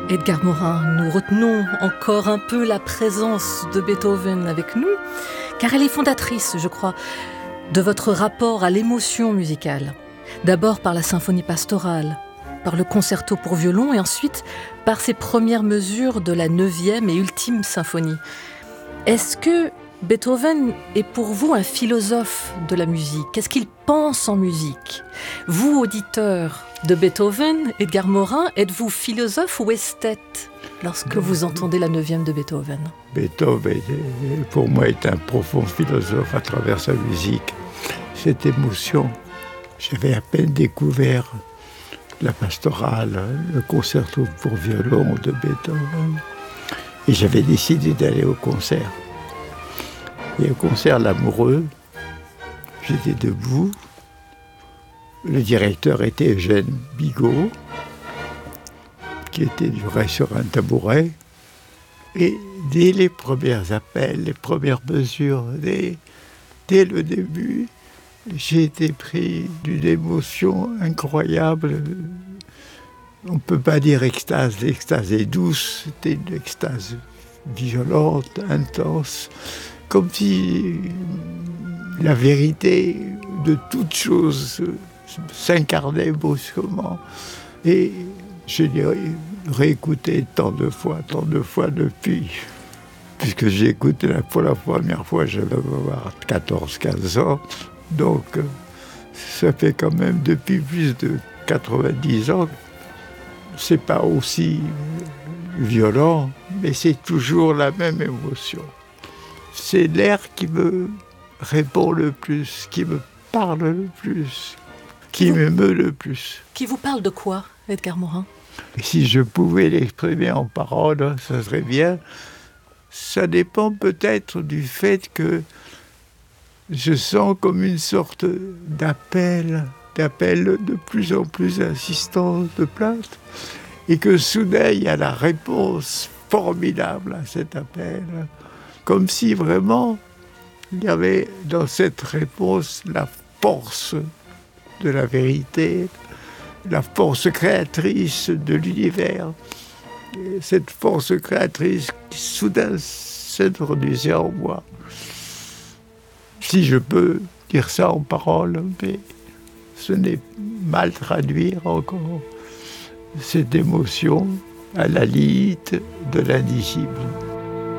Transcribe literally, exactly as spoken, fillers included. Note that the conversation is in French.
Edgar Morin, nous retenons encore un peu la présence de Beethoven avec nous, car elle est fondatrice, je crois, de votre rapport à l'émotion musicale. D'abord par la symphonie pastorale, par le concerto pour violon et ensuite par ses premières mesures de la neuvième et ultime symphonie. Est-ce que Beethoven est pour vous un philosophe de la musique? Qu'est-ce qu'il pense en musique? Vous, auditeur de Beethoven, Edgar Morin, êtes-vous philosophe ou esthète lorsque vous entendez la neuvième de Beethoven? Beethoven, pour moi, est un profond philosophe à travers sa musique. Cette émotion, j'avais à peine découvert la pastorale, le concerto pour violon de Beethoven, et j'avais décidé d'aller au concert. Et au concert L'Amoureux, j'étais debout. Le directeur était Eugène Bigot, qui était du reste sur un tabouret. Et dès les premiers appels, les premières mesures, dès, dès le début, j'ai été pris d'une émotion incroyable. On ne peut pas dire extase, l'extase est douce, c'était une extase violente, intense, comme si la vérité de toute chose s'incarnait brusquement. Et je l'ai réécouté tant de fois, tant de fois depuis. Puisque j'ai écouté pour la première fois, j'avais quatorze quinze ans. Donc, ça fait quand même depuis plus de quatre-vingt-dix ans. C'est pas aussi violent, mais c'est toujours la même émotion. C'est l'air qui me répond le plus, qui me parle le plus, qui vous, m'émeut le plus. Qui vous parle de quoi, Edgar Morin? Et si je pouvais l'exprimer en paroles, ça serait bien. Ça dépend peut-être du fait que je sens comme une sorte d'appel, d'appel de plus en plus insistant, de plainte, et que soudain il y a la réponse formidable à cet appel, comme si vraiment il y avait dans cette réponse la force de la vérité, la force créatrice de l'univers, et cette force créatrice qui soudain s'introduisait en moi. Si je peux dire ça en paroles, mais ce n'est mal traduire encore cette émotion à la limite de l'indicible.